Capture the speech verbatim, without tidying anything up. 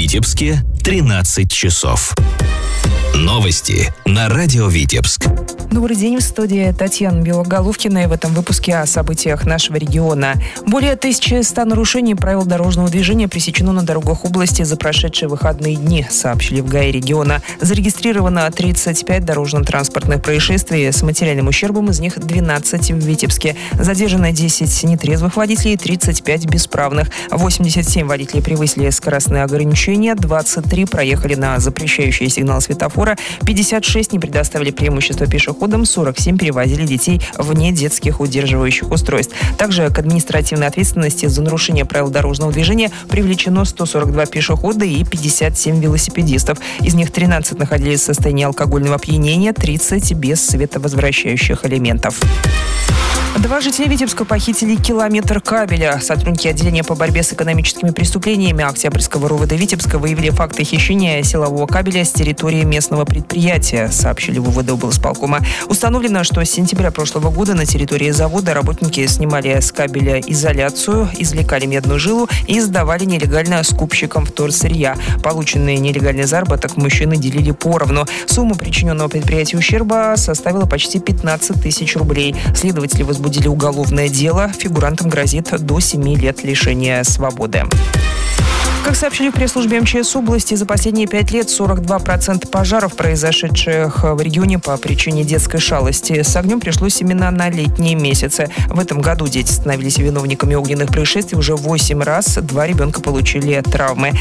Витебске тринадцать часов. Новости на радио Витебск. Добрый день, в студии Татьяна Белоголовкина, и в этом выпуске о событиях нашего региона. Более тысячи ста нарушений правил дорожного движения пресечено на дорогах области за прошедшие выходные дни, сообщили в ГАИ региона. Зарегистрировано тридцать пять дорожно-транспортных происшествий с материальным ущербом, из них двенадцать в Витебске. Задержано десять нетрезвых водителей, тридцать пять бесправных. восемьдесят семь водителей превысили скоростные ограничения, двадцать три проехали на запрещающий сигнал светофора, пятьдесят шесть не предоставили преимущество пешеходам, сорок семь перевозили детей вне детских удерживающих устройств. Также к административной ответственности за нарушение правил дорожного движения привлечено сто сорок два пешехода и пятьдесят семь велосипедистов. Из них тринадцать находились в состоянии алкогольного опьянения, тридцать без световозвращающих элементов. Два жителя Витебска похитили километр кабеля. Сотрудники отделения по борьбе с экономическими преступлениями Октябрьского РОВД Витебска выявили факты хищения силового кабеля с территории местного предприятия, сообщили в УВД облсполкома. Установлено, что с сентября прошлого года на территории завода работники снимали с кабеля изоляцию, извлекали медную жилу и сдавали нелегально скупщикам вторсырья. Полученный нелегальный заработок мужчины делили поровну. Сумма причиненного предприятию ущерба составила почти пятнадцать тысяч рублей. Следователи возбудили Возбудили уголовное дело. Фигурантам грозит до семи лет лишения свободы. Как сообщили в пресс-службе МЧС области, за последние пять лет сорок два процента пожаров, произошедших в регионе по причине детской шалости, с огнем пришлось именно на летние месяцы. В этом году дети становились виновниками огненных происшествий уже восемь раз. Два ребенка получили травмы.